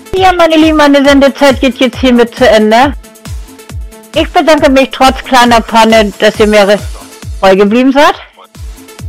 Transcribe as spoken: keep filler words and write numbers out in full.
Ja, meine Lieben, meine Sendezeit geht jetzt hiermit zu Ende. Ich bedanke mich trotz kleiner Panne, dass ihr mir treu geblieben seid.